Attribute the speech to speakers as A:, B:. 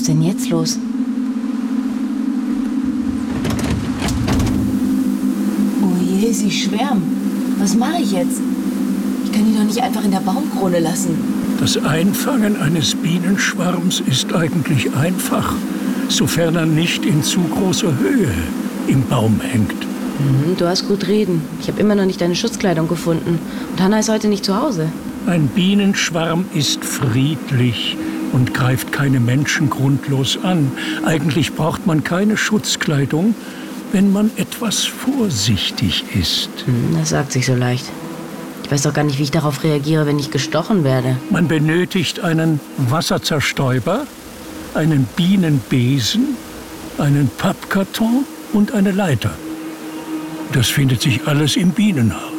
A: ist denn jetzt los?
B: Oh je, sie schwärmen. Was mache ich jetzt? Ich kann die doch nicht einfach in der Baumkrone lassen.
C: Das Einfangen eines Bienenschwarms ist eigentlich einfach, sofern er nicht in zu großer Höhe im Baum hängt.
A: Du hast gut reden. Ich habe immer noch nicht deine Schutzkleidung gefunden. Und Hannah ist heute nicht zu Hause.
C: Ein Bienenschwarm ist friedlich und greift keine Menschen grundlos an. Eigentlich braucht man keine Schutzkleidung, wenn man etwas vorsichtig ist.
A: Das sagt sich so leicht. Ich weiß doch gar nicht, wie ich darauf reagiere, wenn ich gestochen werde.
C: Man benötigt einen Wasserzerstäuber, einen Bienenbesen, einen Pappkarton und eine Leiter. Das findet sich alles im Bienenhaus.